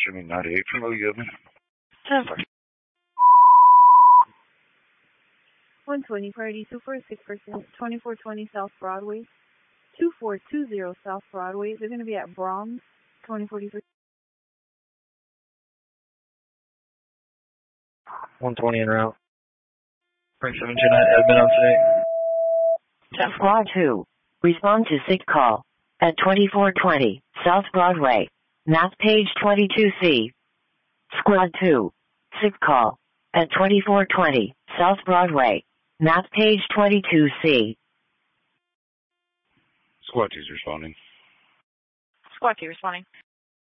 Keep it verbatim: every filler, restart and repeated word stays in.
Jimmy ninety-eight from O U. ten four. one twenty Priority two four six person, twenty-four twenty South Broadway. two four two zero South Broadway. They're going to be at Brahms, twenty forty-three. one twenty en route. Bring seven two nine, admin on site. Squad two. Respond to sick call at twenty-four twenty South Broadway. Map page twenty-two C. Squad two. Sick call at twenty-four twenty South Broadway. Map page twenty-two C. Squad two's responding. Squad two responding.